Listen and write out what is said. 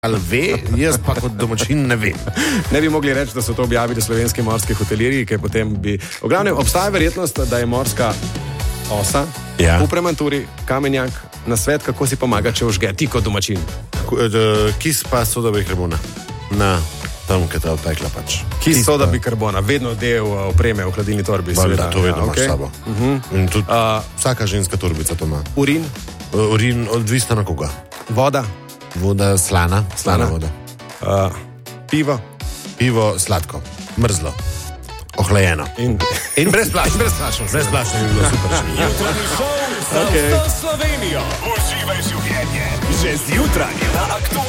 Ali ve, jaz pa kot domačin ne vem. Ne bi mogli reči, da so to objavili slovenski morski hotelirji, ker potem bi... V glavnem, obstaja verjetnost, da je morska osa v Premanturi, kamenjak, na svet, kako si pomaga, če užge, ti kot domačin. Kis pa soda bikarbona. Na tam, kaj ta odpekla pač. Kis soda bikarbona, vedno del opreme v hladilni torbi. Valjda, to vedno imaš sabo. In tudi vsaka ženska torbica to ima. Urin? Urin odvisno na koga. Voda? Voda slana voda. Pivo? Pivo sladko, mrzlo, ohlajeno. In brezplačno. Brezplačno bi bilo super. Jutranji šov za vso Slovenijo. Uživaj življenje. Že zjutraj na Aktualnem.